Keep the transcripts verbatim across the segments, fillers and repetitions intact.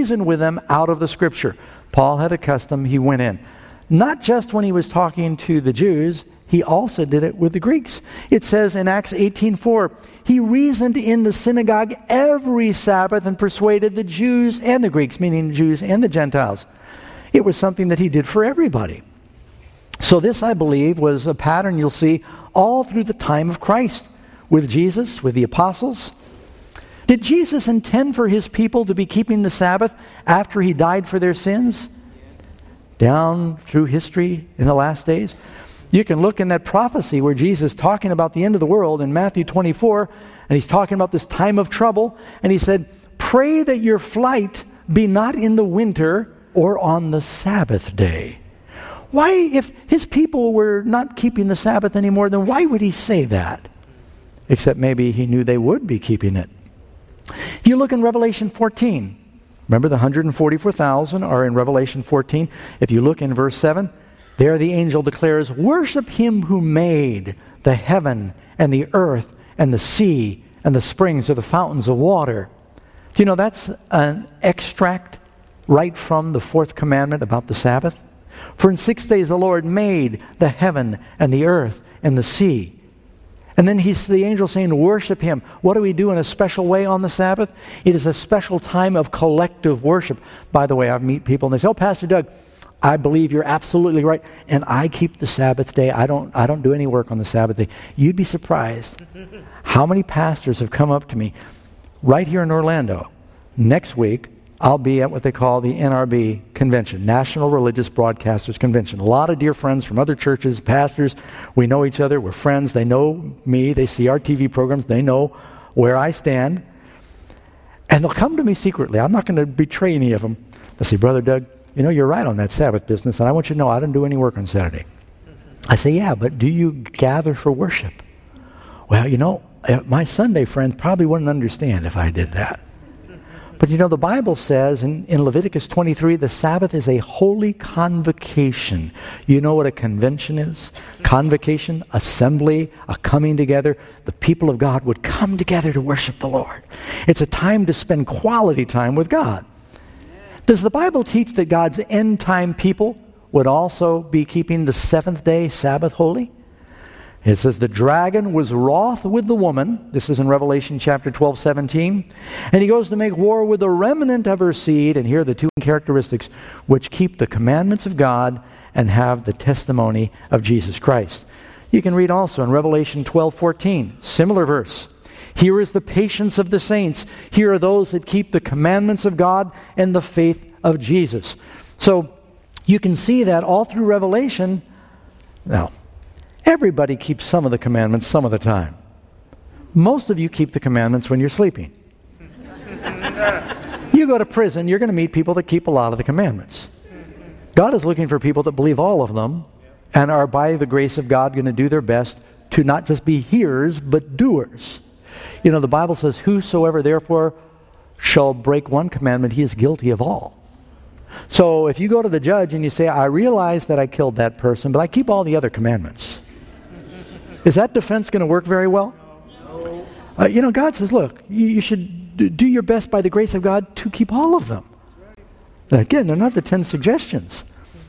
reason with them out of the Scripture. Paul had a custom, he went in. Not just when he was talking to the Jews, he also did it with the Greeks. It says in Acts eighteen four, he reasoned in the synagogue every Sabbath and persuaded the Jews and the Greeks, meaning the Jews and the Gentiles. It was something that he did for everybody. So this, I believe, was a pattern you'll see all through the time of Christ, with Jesus, with the apostles. Did Jesus intend for his people to be keeping the Sabbath after he died for their sins? Down through history in the last days? You can look in that prophecy where Jesus is talking about the end of the world in Matthew twenty-four, and he's talking about this time of trouble, and he said, pray that your flight be not in the winter or on the Sabbath day. Why, if his people were not keeping the Sabbath anymore, then why would he say that? Except maybe he knew they would be keeping it. If you look in Revelation fourteen, remember the one hundred forty-four thousand are in Revelation fourteen. If you look in verse seven, there the angel declares, worship him who made the heaven and the earth and the sea and the springs or the fountains of water. Do you know that's an extract right from the fourth commandment about the Sabbath? For in six days the Lord made the heaven and the earth and the sea. And then he's the angel saying, worship him. What do we do in a special way on the Sabbath? It is a special time of collective worship. By the way, I meet people and they say, oh, Pastor Doug, I believe you're absolutely right, and I keep the Sabbath day. I don't I don't do any work on the Sabbath day. You'd be surprised how many pastors have come up to me right here in Orlando. Next week, I'll be at what they call the N R B convention, National Religious Broadcasters Convention. A lot of dear friends from other churches, pastors. We know each other. We're friends. They know me. They see our T V programs. They know where I stand. And they'll come to me secretly. I'm not going to betray any of them. They'll say, Brother Doug, you know, you're right on that Sabbath business, and I want you to know I don't do any work on Saturday. I say, yeah, but do you gather for worship? Well, you know, my Sunday friends probably wouldn't understand if I did that. But you know, the Bible says in, in Leviticus twenty-three, the Sabbath is a holy convocation. You know what a convention is? Convocation, assembly, a coming together. The people of God would come together to worship the Lord. It's a time to spend quality time with God. Does the Bible teach that God's end-time people would also be keeping the seventh day Sabbath holy? It says the dragon was wroth with the woman. This is in Revelation chapter twelve, seventeen. And he goes to make war with the remnant of her seed. And here are the two characteristics which keep the commandments of God and have the testimony of Jesus Christ. You can read also in Revelation twelve, fourteen, similar verse. Here is the patience of the saints. Here are those that keep the commandments of God and the faith of Jesus. So you can see that all through Revelation. Now, everybody keeps some of the commandments some of the time. Most of you keep the commandments when you're sleeping. You go to prison, you're going to meet people that keep a lot of the commandments. God is looking for people that believe all of them and are by the grace of God going to do their best to not just be hearers but doers. You know, the Bible says, whosoever therefore shall break one commandment, he is guilty of all. So if you go to the judge and you say, I realize that I killed that person, but I keep all the other commandments. Is that defense going to work very well? No. Uh, you know, God says, look, you, you should d- do your best by the grace of God to keep all of them. Now, again, they're not the ten suggestions.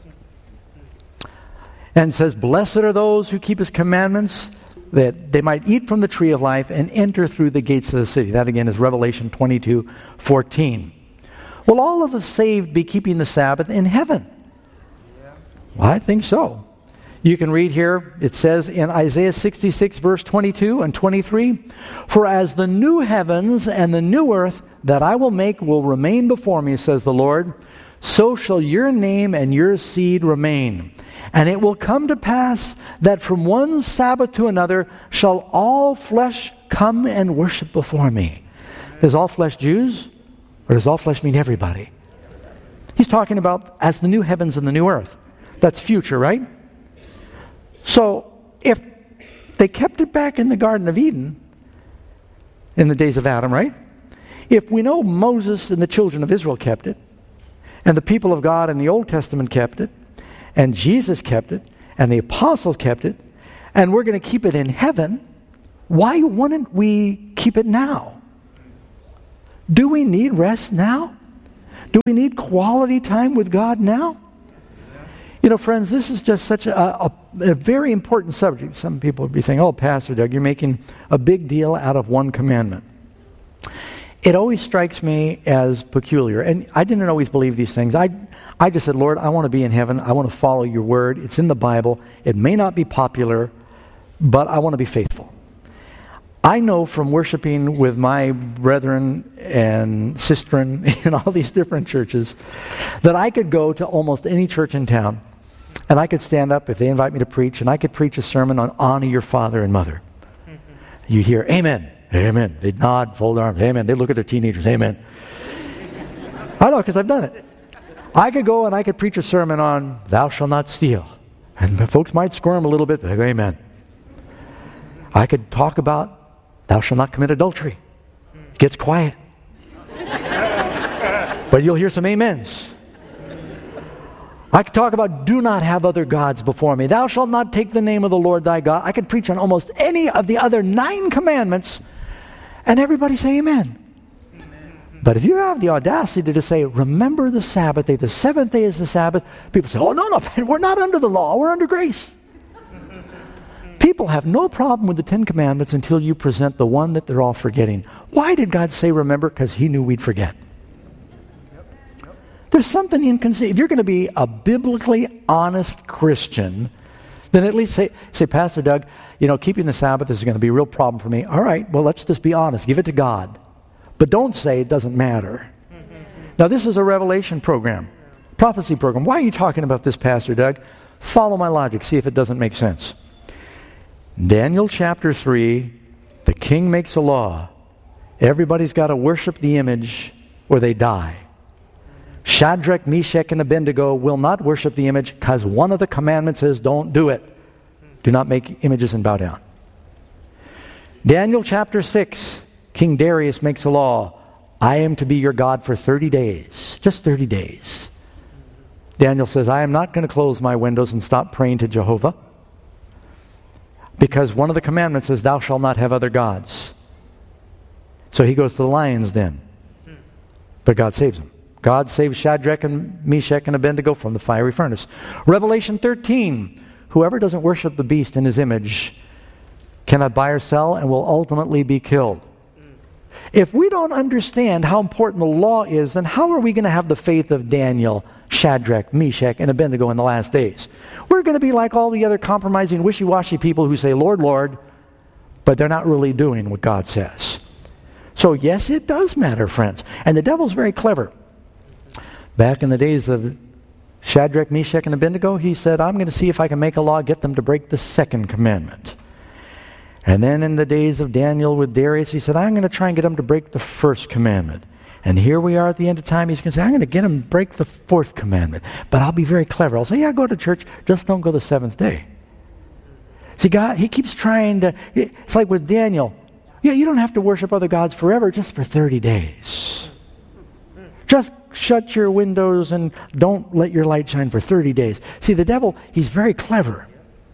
And says, blessed are those who keep his commandments, that they might eat from the tree of life and enter through the gates of the city. That again is Revelation twenty-two, fourteen. Will all of the saved be keeping the Sabbath in heaven? Yeah. Well, I think so. You can read here, it says in Isaiah sixty-six, verse twenty-two and twenty-three, for as the new heavens and the new earth that I will make will remain before me, says the Lord, so shall your name and your seed remain. And it will come to pass that from one Sabbath to another shall all flesh come and worship before me. Does all flesh Jews? Or does all flesh mean everybody? He's talking about as the new heavens and the new earth. That's future, right? So if they kept it back in the Garden of Eden in the days of Adam, right? If we know Moses and the children of Israel kept it, and the people of God in the Old Testament kept it, and Jesus kept it, and the apostles kept it, and we're going to keep it in heaven, why wouldn't we keep it now? Do we need rest now? Do we need quality time with God now? You know, friends, this is just such a, a, a very important subject. Some people would be thinking, oh, Pastor Doug, you're making a big deal out of one commandment. It always strikes me as peculiar. And I didn't always believe these things. I, I just said, Lord, I want to be in heaven. I want to follow your word. It's in the Bible. It may not be popular, but I want to be faithful. I know from worshiping with my brethren and sistren in all these different churches that I could go to almost any church in town and I could stand up if they invite me to preach and I could preach a sermon on honor your father and mother. Mm-hmm. You hear, amen, amen. They'd nod, fold arms, amen. They look at their teenagers, amen. I know, because I've done it. I could go and I could preach a sermon on thou shalt not steal. And folks might squirm a little bit, but they go, amen. I could talk about thou shalt not commit adultery. It gets quiet. But you'll hear some amens. I could talk about do not have other gods before me. Thou shalt not take the name of the Lord thy God. I could preach on almost any of the other nine commandments and everybody say amen. But if you have the audacity to say, remember the Sabbath day, the seventh day is the Sabbath, people say, oh, no, no, we're not under the law, we're under grace. People have no problem with the Ten Commandments until you present the one that they're all forgetting. Why did God say remember? Because he knew we'd forget. There's something inconsistent. If you're going to be a biblically honest Christian, then at least say, say, Pastor Doug, you know, keeping the Sabbath is going to be a real problem for me. All right, well, let's just be honest. Give it to God. But don't say it doesn't matter. Now, this is a revelation program, prophecy program. Why are you talking about this, Pastor Doug? Follow my logic. See if it doesn't make sense. Daniel chapter three, the king makes a law. Everybody's got to worship the image or they die. Shadrach, Meshach, and Abednego will not worship the image because one of the commandments is don't do it. Do not make images and bow down. Daniel chapter six, King Darius makes a law. I am to be your God for thirty days. Just thirty days. Daniel says, I am not going to close my windows and stop praying to Jehovah because one of the commandments is thou shalt not have other gods. So he goes to the lion's den. But God saves him. God saves Shadrach and Meshach and Abednego from the fiery furnace. Revelation thirteen, whoever doesn't worship the beast in his image cannot buy or sell and will ultimately be killed. If we don't understand how important the law is, then how are we going to have the faith of Daniel, Shadrach, Meshach, and Abednego in the last days? We're going to be like all the other compromising, wishy-washy people who say, Lord, Lord, but they're not really doing what God says. So yes, it does matter, friends. And the devil's very clever. Back in the days of Shadrach, Meshach, and Abednego, he said, I'm going to see if I can make a law, get them to break the second commandment. And then in the days of Daniel with Darius, he said, I'm going to try and get them to break the first commandment. And here we are at the end of time, he's going to say, I'm going to get them to break the fourth commandment. But I'll be very clever. I'll say, yeah, go to church, just don't go the seventh day. See, God, he keeps trying to, it's like with Daniel. Yeah, you don't have to worship other gods forever, just for thirty days. Just shut your windows and don't let your light shine for thirty days. See, the devil, he's very clever.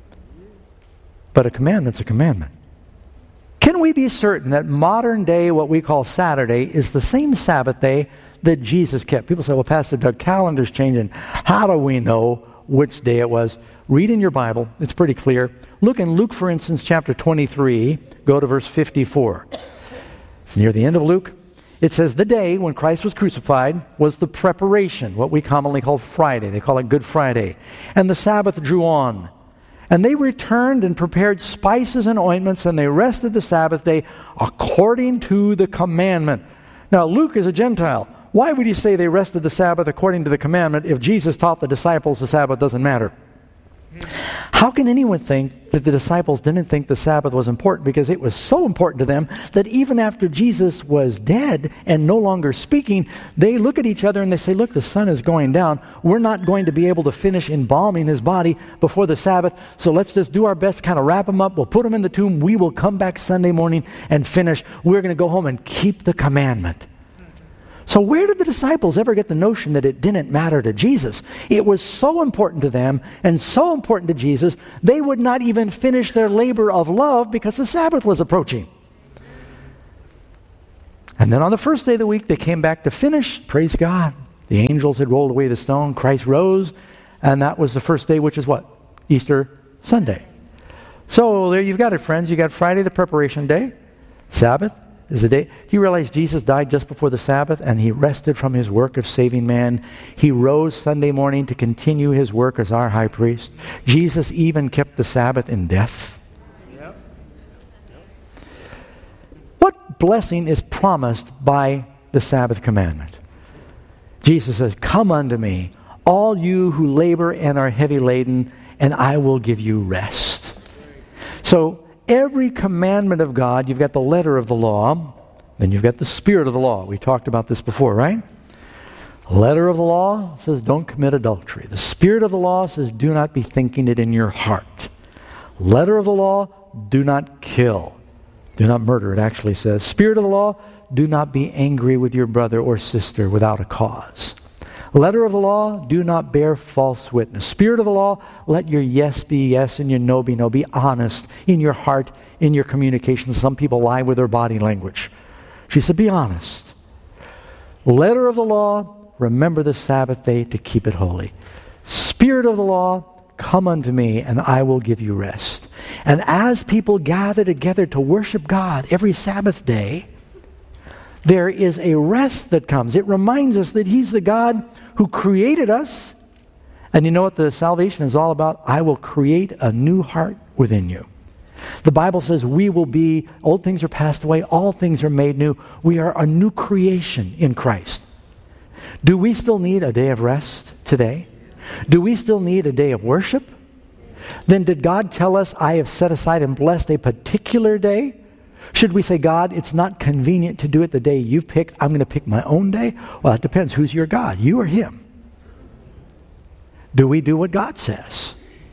But a commandment's a commandment. Can we be certain that modern day, what we call Saturday, is the same Sabbath day that Jesus kept? People say, well, Pastor Doug, calendar's changing. How do we know which day it was? Read in your Bible. It's pretty clear. Look in Luke, for instance, chapter twenty-three. Go to verse fifty-four. It's near the end of Luke. It says, the day when Christ was crucified was the preparation, what we commonly call Friday. They call it Good Friday. And the Sabbath drew on. And they returned and prepared spices and ointments, and they rested the Sabbath day according to the commandment. Now, Luke is a Gentile. Why would he say they rested the Sabbath according to the commandment if Jesus taught the disciples the Sabbath doesn't matter? How can anyone think that the disciples didn't think the Sabbath was important? Because it was so important to them that even after Jesus was dead and no longer speaking, they look at each other and they say, look, the sun is going down. We're not going to be able to finish embalming his body before the Sabbath, so let's just do our best to kind of wrap him up. We'll put him in the tomb. We will come back Sunday morning and finish. We're going to go home and keep the commandment. So where did the disciples ever get the notion that it didn't matter to Jesus? It was so important to them and so important to Jesus, they would not even finish their labor of love because the Sabbath was approaching. And then on the first day of the week, they came back to finish. Praise God. The angels had rolled away the stone. Christ rose, and that was the first day, which is what? Easter Sunday. So there you've got it, friends. You got Friday, the preparation day. Sabbath is the day. Do you realize Jesus died just before the Sabbath, and he rested from his work of saving man? He rose Sunday morning to continue his work as our high priest. Jesus even kept the Sabbath in death. Yep. Yep. What blessing is promised by the Sabbath commandment? Jesus says, "Come unto me, all you who labor and are heavy laden, and I will give you rest." So every commandment of God, you've got the letter of the law, then you've got the spirit of the law. We talked about this before, right? The letter of the law says don't commit adultery. The spirit of the law says do not be thinking it in your heart. Letter of the law, do not kill. Do not murder, it actually says. Spirit of the law, do not be angry with your brother or sister without a cause. Letter of the law, do not bear false witness. Spirit of the law, let your yes be yes and your no be no. Be honest in your heart, in your communications. Some people lie with their body language. She said, be honest. Letter of the law, remember the Sabbath day to keep it holy. Spirit of the law, come unto me and I will give you rest. And as people gather together to worship God every Sabbath day, there is a rest that comes. It reminds us that he's the God who created us. And you know what the salvation is all about? I will create a new heart within you. The Bible says we will be, old things are passed away, all things are made new. We are a new creation in Christ. Do we still need a day of rest today? Do we still need a day of worship? Then did God tell us, I have set aside and blessed a particular day? Should we say, God, it's not convenient to do it the day you've picked, I'm going to pick my own day? Well, it depends. Who's your God, you or him? Do we do what God says?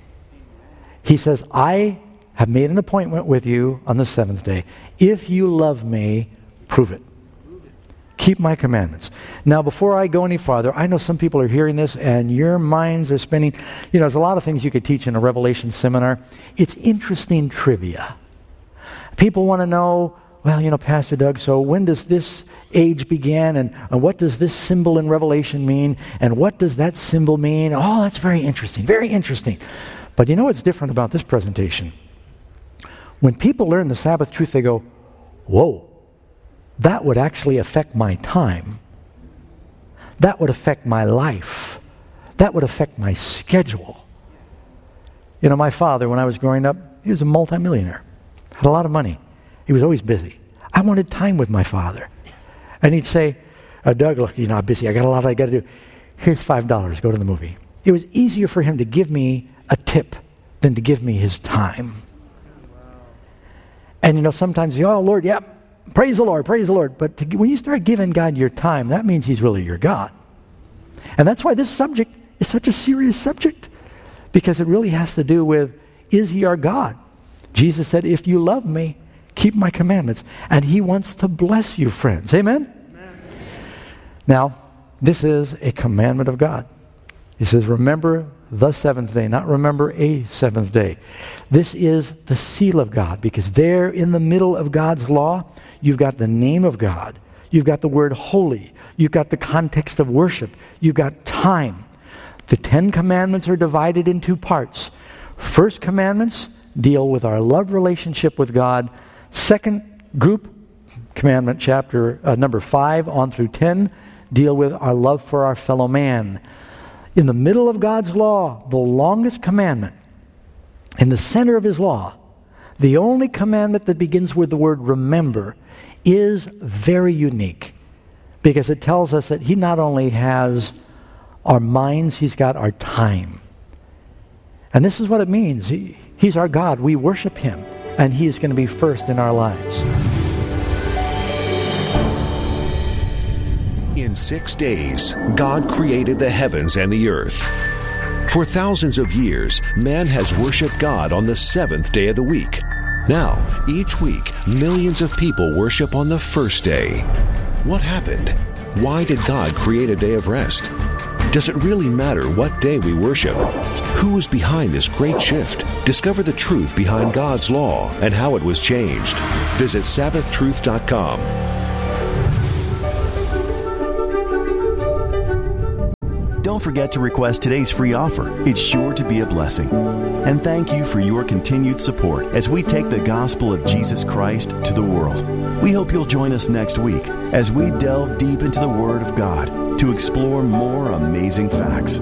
He says, I have made an appointment with you on the seventh day. If you love me, prove it. Keep my commandments. Now, before I go any farther, I know some people are hearing this and your minds are spinning. You know, there's a lot of things you could teach in a Revelation seminar. It's interesting trivia. People want to know, well, you know, Pastor Doug, so when does this age begin? And, and what does this symbol in Revelation mean? And what does that symbol mean? Oh, that's very interesting, very interesting. But you know what's different about this presentation? When people learn the Sabbath truth, they go, whoa, that would actually affect my time. That would affect my life. That would affect my schedule. You know, my father, when I was growing up, he was a multimillionaire. Had a lot of money. He was always busy. I wanted time with my father. And he'd say, oh, Doug, look, you're not busy. I got a lot I got to do. Here's five dollars. Go to the movie. It was easier for him to give me a tip than to give me his time. And, you know, sometimes you, oh, Lord, yeah, praise the Lord, praise the Lord. But to, when you start giving God your time, that means he's really your God. And that's why this subject is such a serious subject. Because it really has to do with, is he our God? Jesus said, if you love me, keep my commandments. And he wants to bless you, friends. Amen? Amen? Now, this is a commandment of God. He says, remember the seventh day, not remember a seventh day. This is the seal of God, because there in the middle of God's law, you've got the name of God. You've got the word holy. You've got the context of worship. You've got time. The Ten Commandments are divided in two parts. First commandments deal with our love relationship with God. Second group, commandment chapter uh, number five on through ten, deal with our love for our fellow man. In the middle of God's law, the longest commandment, in the center of his law, the only commandment that begins with the word remember, is very unique, because it tells us that he not only has our minds, he's got our time. And this is what it means. He, he's our God. We worship him, and he is going to be first in our lives. In six days, God created the heavens and the earth. For thousands of years, man has worshiped God on the seventh day of the week. Now, each week, millions of people worship on the first day. What happened? Why did God create a day of rest? Does it really matter what day we worship? Who is behind this great shift? Discover the truth behind God's law and how it was changed. Visit Sabbath Truth dot com. don't forget to request today's free offer. It's sure to be a blessing. And thank you for your continued support as we take the gospel of Jesus Christ to the world. We hope you'll join us next week as we delve deep into the Word of God to explore more amazing facts.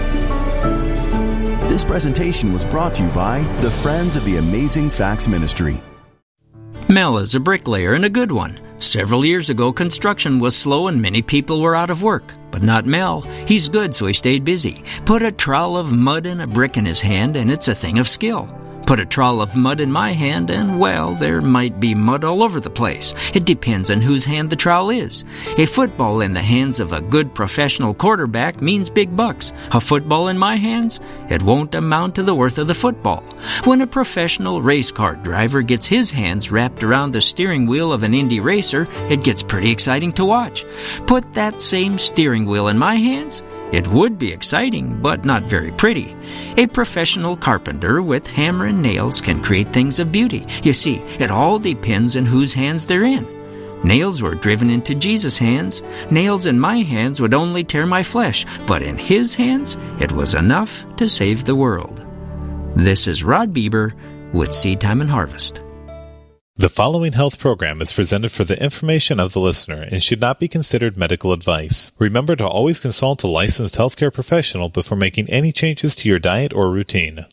This presentation was brought to you by the Friends of the Amazing Facts Ministry. Mel is a bricklayer and a good one. Several years ago, construction was slow and many people were out of work. But not Mel. He's good, so he stayed busy. Put a trowel of mud and a brick in his hand, and it's a thing of skill. Put a trowel of mud in my hand, and, well, there might be mud all over the place. It depends on whose hand the trowel is. A football in the hands of a good professional quarterback means big bucks. A football in my hands? It won't amount to the worth of the football. When a professional race car driver gets his hands wrapped around the steering wheel of an Indy racer, it gets pretty exciting to watch. Put that same steering wheel in my hands? It would be exciting, but not very pretty. A professional carpenter with hammer and nails can create things of beauty. You see, it all depends on whose hands they're in. Nails were driven into Jesus' hands. Nails in my hands would only tear my flesh, but in his hands, it was enough to save the world. This is Rod Bieber with Seed Time and Harvest. The following health program is presented for the information of the listener and should not be considered medical advice. Remember to always consult a licensed healthcare professional before making any changes to your diet or routine.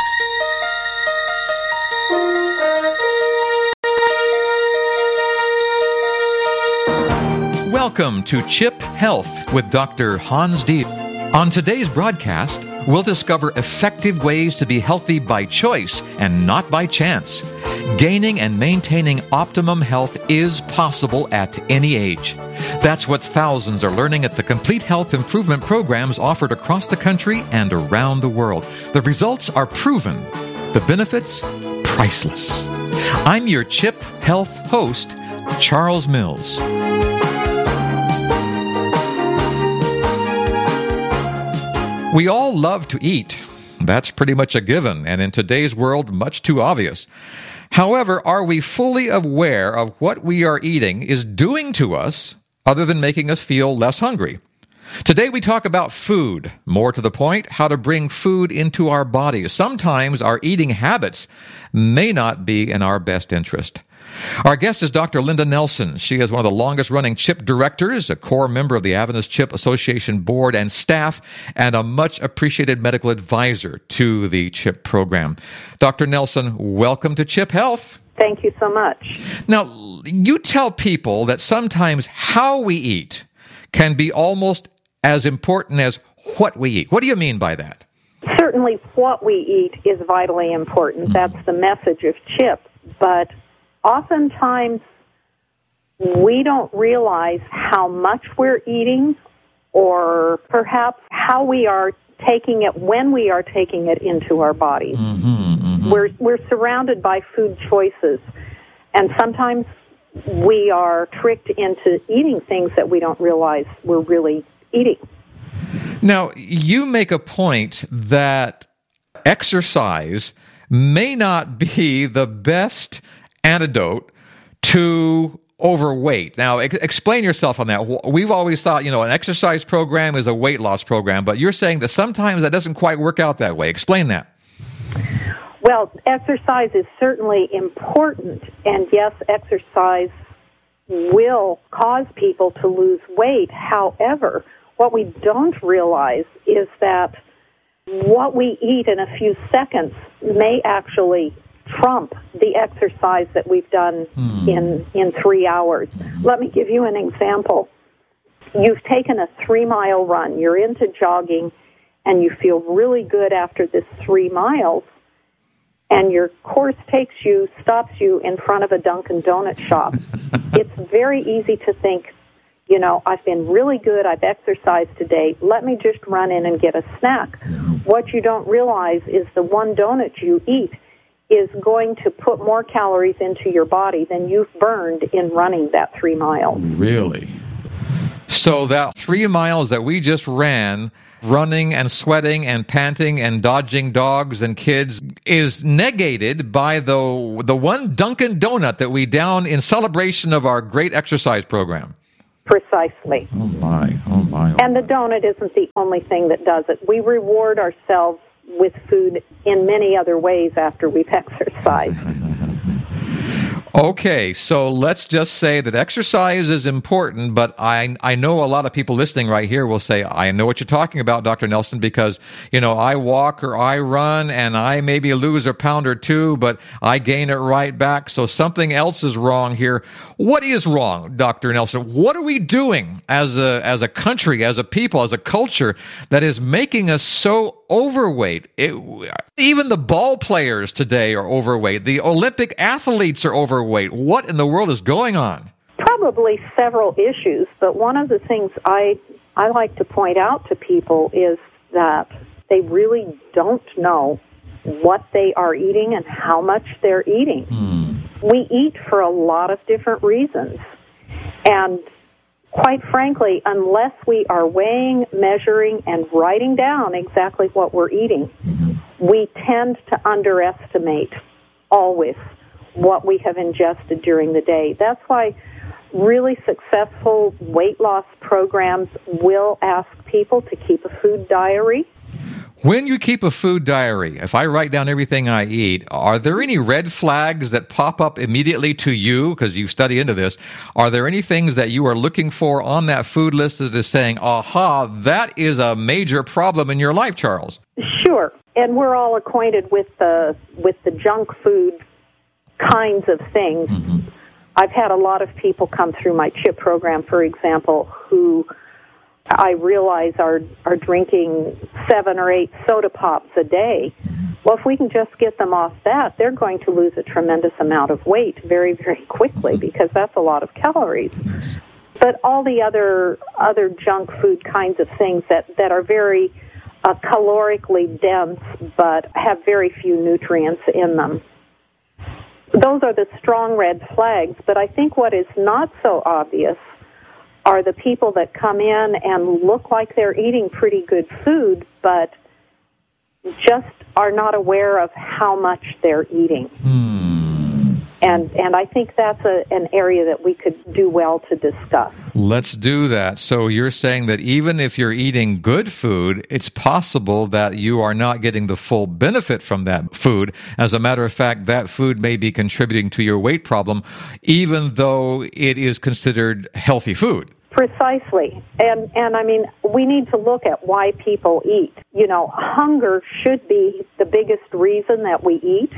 Welcome to Chip Health with Doctor Hans Deeb. On today's broadcast, we'll discover effective ways to be healthy by choice and not by chance. Gaining and maintaining optimum health is possible at any age. That's what thousands are learning at the complete health improvement programs offered across the country and around the world. The results are proven. The benefits, priceless. I'm your Chip Health host, Charles Mills. We all love to eat. That's pretty much a given, and in today's world, much too obvious. However, are we fully aware of what we are eating is doing to us other than making us feel less hungry? Today we talk about food. More to the point, how to bring food into our bodies. Sometimes our eating habits may not be in our best interest. Our guest is Doctor Linda Nelson. She is one of the longest-running CHIP directors, a core member of the Adventist CHIP Association board and staff, and a much-appreciated medical advisor to the CHIP program. Doctor Nelson, welcome to CHIP Health. Thank you so much. Now, you tell people that sometimes how we eat can be almost as important as what we eat. What do you mean by that? Certainly what we eat is vitally important. Mm-hmm. That's the message of CHIP, but oftentimes, we don't realize how much we're eating or perhaps how we are taking it when we are taking it into our bodies. Mm-hmm, mm-hmm. We're, we're surrounded by food choices, and sometimes we are tricked into eating things that we don't realize we're really eating. Now, you make a point that exercise may not be the best antidote to overweight. Now, ex- explain yourself on that. We've always thought, you know, an exercise program is a weight loss program, but you're saying that sometimes that doesn't quite work out that way. Explain that. Well, exercise is certainly important, and yes, exercise will cause people to lose weight. However, what we don't realize is that what we eat in a few seconds may actually trump the exercise that we've done mm. in, in three hours. Let me give you an example. You've taken a three-mile run. You're into jogging, and you feel really good after this three miles, and your course takes you, stops you in front of a Dunkin' Donut shop. It's very easy to think, you know, I've been really good, I've exercised today, let me just run in and get a snack. Yeah. What you don't realize is the one donut you eat is going to put more calories into your body than you've burned in running that three miles. Really? So that three miles that we just ran, running and sweating and panting and dodging dogs and kids, is negated by the the one Dunkin' Donut that we down in celebration of our great exercise program. Precisely. Oh, my. Oh, my. Oh, and the donut isn't the only thing that does it. We reward ourselves with food in many other ways after we've exercised. Okay, so let's just say that exercise is important, but I I know a lot of people listening right here will say, I know what you're talking about, Doctor Nelson, because, you know, I walk or I run and I maybe lose a pound or two, but I gain it right back, so something else is wrong here. What is wrong, Doctor Nelson? What are we doing as a as a country, as a people, as a culture that is making us so overweight? It, even the ball players today are overweight. The Olympic athletes are overweight. What in the world is going on? Probably several issues, but one of the things I I like to point out to people is that they really don't know what they are eating and how much they're eating. Hmm. We eat for a lot of different reasons. And quite frankly, unless we are weighing, measuring, and writing down exactly what we're eating, mm-hmm. we tend to underestimate always what we have ingested during the day. That's why really successful weight loss programs will ask people to keep a food diary. When you keep a food diary, if I write down everything I eat, are there any red flags that pop up immediately to you, because you study into this? Are there any things that you are looking for on that food list that is saying, aha, that is a major problem in your life, Charles? Sure. And we're all acquainted with the, with the junk food kinds of things. Mm-hmm. I've had a lot of people come through my CHIP program, for example, who I realize are are drinking seven or eight soda pops a day. Well, if we can just get them off that, they're going to lose a tremendous amount of weight very, very quickly because that's a lot of calories. But all the other other junk food kinds of things that, that are very uh, calorically dense but have very few nutrients in them, those are the strong red flags. But I think what is not so obvious are the people that come in and look like they're eating pretty good food, but just are not aware of how much they're eating. Hmm. And and I think that's a, an area that we could do well to discuss. Let's do that. So you're saying that even if you're eating good food, it's possible that you are not getting the full benefit from that food. As a matter of fact, that food may be contributing to your weight problem, even though it is considered healthy food. Precisely. And, and I mean, we need to look at why people eat. You know, hunger should be the biggest reason that we eat,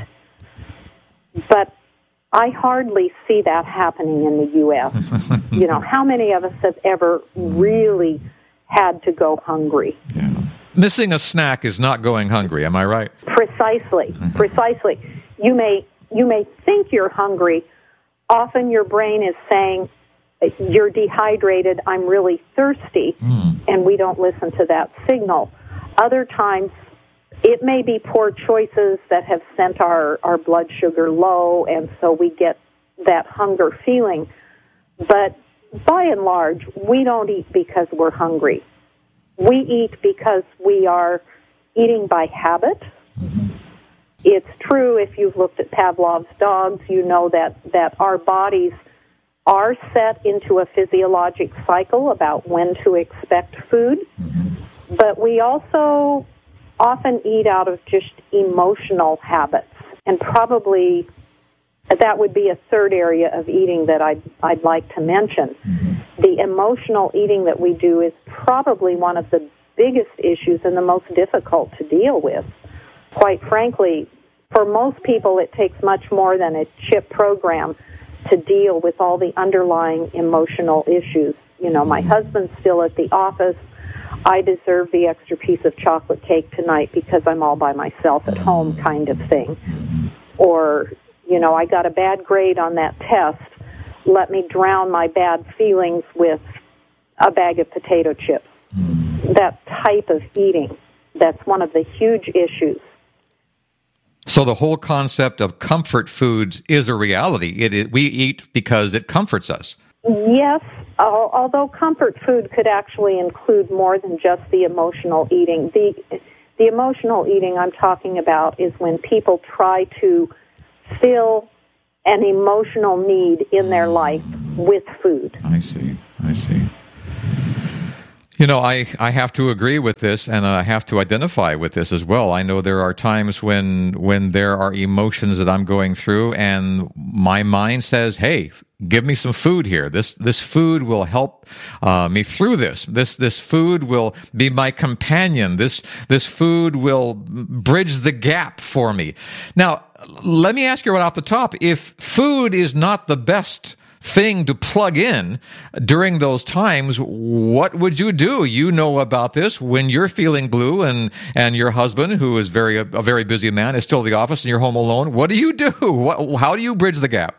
but I hardly see that happening in the U S You know, how many of us have ever really had to go hungry? Yeah. Missing a snack is not going hungry, am I right? Precisely, precisely. You may you may think you're hungry. Often your brain is saying, you're dehydrated, I'm really thirsty, mm. and we don't listen to that signal. Other times, it may be poor choices that have sent our, our blood sugar low, and so we get that hunger feeling. But by and large, we don't eat because we're hungry. We eat because we are eating by habit. Mm-hmm. It's true, if you've looked at Pavlov's dogs, you know that, that our bodies are set into a physiologic cycle about when to expect food. Mm-hmm. But we also often eat out of just emotional habits, and probably that would be a third area of eating that I'd, I'd like to mention. Mm-hmm. The emotional eating that we do is probably one of the biggest issues and the most difficult to deal with. Quite frankly, for most people, it takes much more than a CHIP program to deal with all the underlying emotional issues. You know, my husband's still at the office. I deserve the extra piece of chocolate cake tonight because I'm all by myself at home kind of thing. Or, you know, I got a bad grade on that test. Let me drown my bad feelings with a bag of potato chips. That type of eating, that's one of the huge issues. So the whole concept of comfort foods is a reality. It, it, we eat because it comforts us. Yes, al- although comfort food could actually include more than just the emotional eating. The the emotional eating I'm talking about is when people try to fill an emotional need in their life with food. I see. I see. You know, I, I have to agree with this, and I have to identify with this as well. I know there are times when when there are emotions that I'm going through, and my mind says, "Hey, give me some food here. This this food will help uh, me through this. This this food will be my companion. This this food will bridge the gap for me." Now, let me ask you right off the top: if food is not the best thing to plug in during those times, what would you do? You know about this when you're feeling blue and, and your husband, who is very a, a very busy man, is still at the office and you're home alone. What do you do? What, how do you bridge the gap?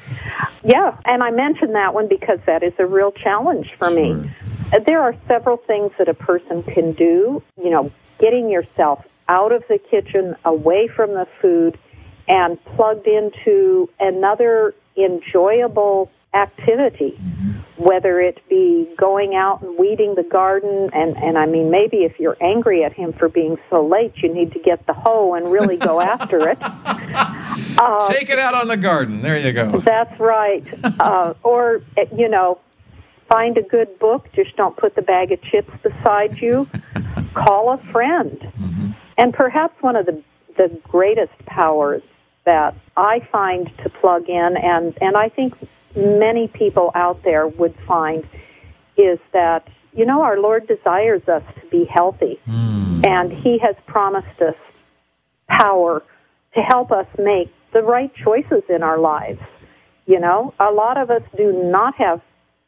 Yeah, and I mentioned that one because that is a real challenge for Sure. me. There are several things that a person can do, you know, getting yourself out of the kitchen, away from the food, and plugged into another enjoyable activity, mm-hmm. whether it be going out and weeding the garden, and, and I mean, maybe if you're angry at him for being so late, you need to get the hoe and really go after it. Uh, Take it out on the garden. There you go. That's right. Uh, or, you know, find a good book. Just don't put the bag of chips beside you. Call a friend. Mm-hmm. And perhaps one of the, the greatest powers that I find to plug in, and, and I think many people out there would find, is that, you know, our Lord desires us to be healthy. Mm. And He has promised us power to help us make the right choices in our lives. You know, a lot of us do not have,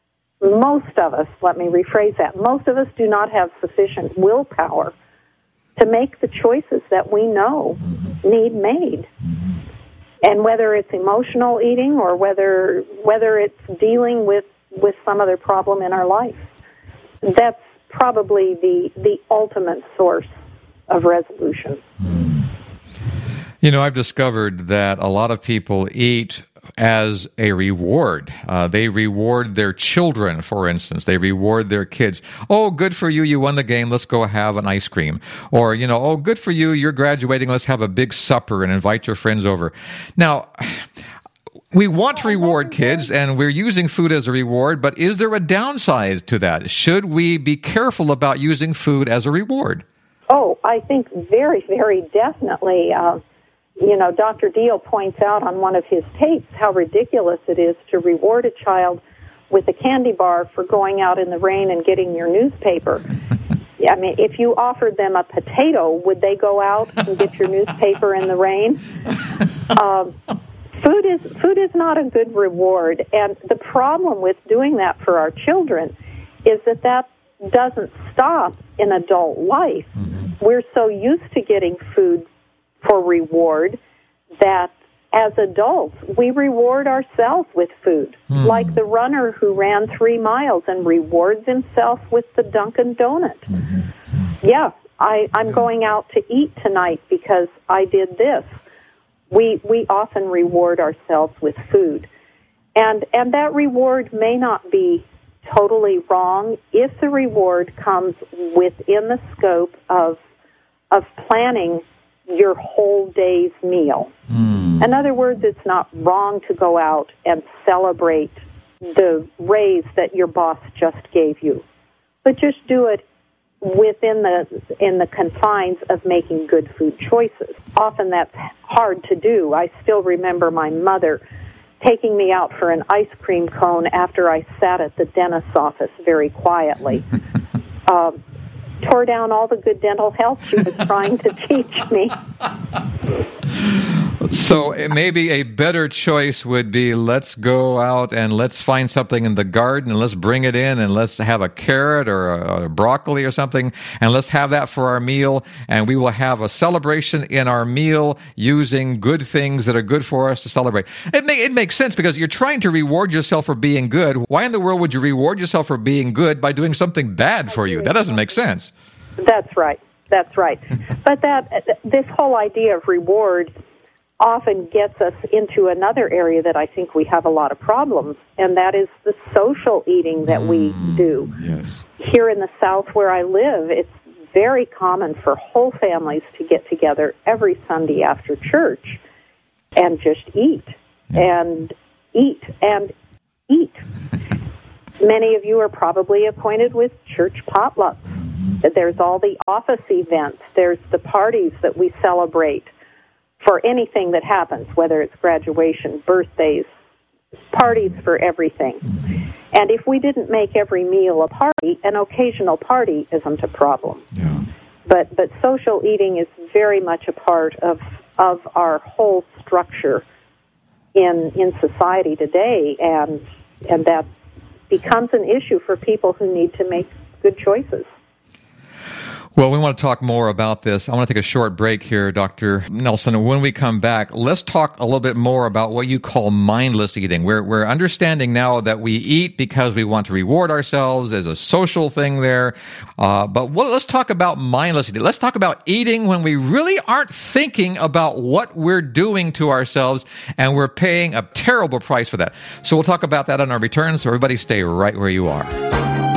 most of us, let me rephrase that, most of us do not have sufficient willpower to make the choices that we know mm-hmm. need made. Mm-hmm. And whether it's emotional eating or whether whether it's dealing with, with some other problem in our life, that's probably the, the ultimate source of resolution. Mm. You know, I've discovered that a lot of people eat as a reward. Uh, they reward their children, for instance. They reward their kids. Oh, good for you. You won the game. Let's go have an ice cream. Or, you know, oh, good for you. You're graduating. Let's have a big supper and invite your friends over. Now, we want to reward kids, and we're using food as a reward, but is there a downside to that? Should we be careful about using food as a reward? Oh, I think very, very definitely. Uh, You know, Doctor Deal points out on one of his tapes how ridiculous it is to reward a child with a candy bar for going out in the rain and getting your newspaper. I mean, if you offered them a potato, would they go out and get your newspaper in the rain? Um, food is food is not a good reward, and the problem with doing that for our children is that that doesn't stop in adult life. Mm-hmm. We're so used to getting food for reward that as adults we reward ourselves with food, mm. like the runner who ran three miles and rewards himself with the Dunkin' Donut. Mm-hmm. Yeah, I, I'm going out to eat tonight because I did this. We we often reward ourselves with food, and and that reward may not be totally wrong if the reward comes within the scope of of planning your whole day's meal. Mm. In other words, it's not wrong to go out and celebrate the raise that your boss just gave you, but just do it within the in the confines of making good food choices. Often that's hard to do. I still remember my mother taking me out for an ice cream cone after I sat at the dentist's office very quietly. um, tore down all the good dental health she was trying to teach me. So maybe a better choice would be, let's go out and let's find something in the garden and let's bring it in and let's have a carrot or a, a broccoli or something and let's have that for our meal, and we will have a celebration in our meal using good things that are good for us to celebrate. It, may, it makes sense because you're trying to reward yourself for being good. Why in the world would you reward yourself for being good by doing something bad for you? That doesn't make sense. That's right. That's right. But that this whole idea of reward often gets us into another area that I think we have a lot of problems, and that is the social eating that mm, we do. Yes. Here in the South where I live, it's very common for whole families to get together every Sunday after church and just eat yeah. and eat and eat. Many of you are probably acquainted with church potlucks. There's all the office events. There's the parties that we celebrate for anything that happens, whether it's graduation, birthdays, parties for everything. And if we didn't make every meal a party, an occasional party isn't a problem. Yeah. But but social eating is very much a part of of our whole structure in in society today, and and that becomes an issue for people who need to make good choices. Well, we want to talk more about this. I want to take a short break here, Doctor Nelson. And when we come back, let's talk a little bit more about what you call mindless eating. We're, we're understanding now that we eat because we want to reward ourselves. There's a social thing there. Uh, but what, let's talk about mindless eating. Let's talk about eating when we really aren't thinking about what we're doing to ourselves, and we're paying a terrible price for that. So we'll talk about that on our return. So everybody stay right where you are.